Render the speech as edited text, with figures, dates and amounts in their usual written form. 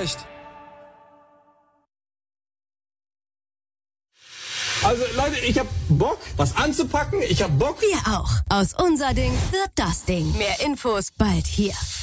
recht. Also Leute, ich hab Bock, was anzupacken. Ich hab Bock. Wir auch. Aus unser Ding wird das Ding. Mehr Infos bald hier.